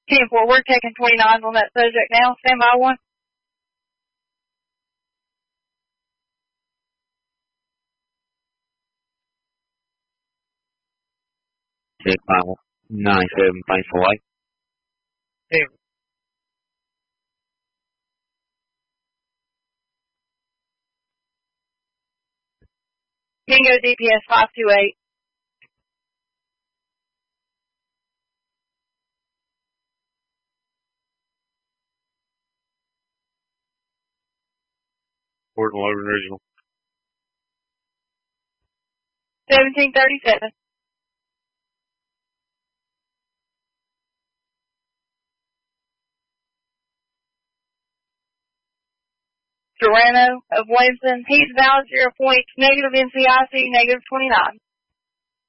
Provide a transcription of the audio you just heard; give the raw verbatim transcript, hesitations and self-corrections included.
ten four, we're taking twenty-nines on that subject now. Stand by one. Six five nine seven five four eight. Two. Tango D P S five two eight. Port and Logan Regional. seventeen thirty-seven. Serrano of Williamson, he's valid zero point, negative N C I C, negative twenty-nine.